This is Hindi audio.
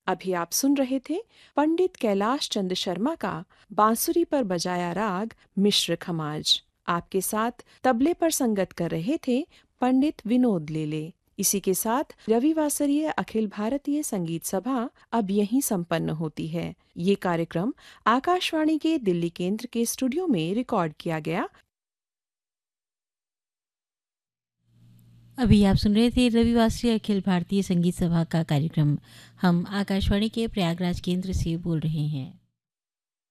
अभी आप सुन रहे थे पंडित कैलाश चंद्र शर्मा का बांसुरी पर बजाया राग मिश्र खमाज। आपके साथ तबले पर संगत कर रहे थे पंडित विनोद लेले। इसी के साथ रविवासरीय अखिल भारतीय संगीत सभा अब यहीं संपन्न होती है। ये कार्यक्रम आकाशवाणी के दिल्ली केंद्र के स्टूडियो में रिकॉर्ड किया गया। अभी आप सुन रहे थे रविवासरीय अखिल भारतीय संगीत सभा का कार्यक्रम। हम आकाशवाणी के प्रयागराज केंद्र से बोल रहे हैं।